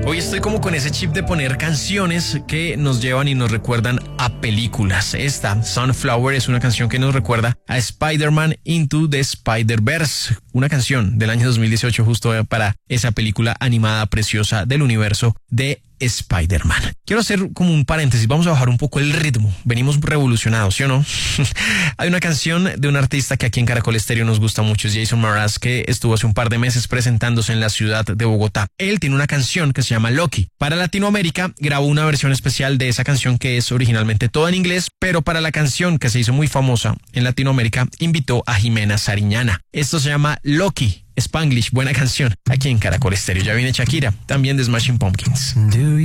Hoy estoy como con ese chip de poner canciones que nos llevan y nos recuerdan a películas. Esta, Sunflower, es una canción que nos recuerda a Spider-Man Into the Spider-Verse, una canción del año 2018 justo para esa película animada preciosa del universo de Spider-Man. Quiero hacer como un paréntesis, vamos a bajar un poco el ritmo. Venimos revolucionados, ¿sí o no? Hay una canción de un artista que aquí en Caracol Estéreo nos gusta mucho, es Jason Mraz, que estuvo hace un par de meses presentándose en la ciudad de Bogotá. Él tiene una canción que se llama Lucky. Para Latinoamérica grabó una versión especial de esa canción que es originalmente toda en inglés, pero para la canción que se hizo muy famosa en Latinoamérica invitó a Jimena Sariñana. Esto se llama Lucky. Spanglish, buena canción, aquí en Caracol Estéreo. Ya viene Shakira, también de Smashing Pumpkins.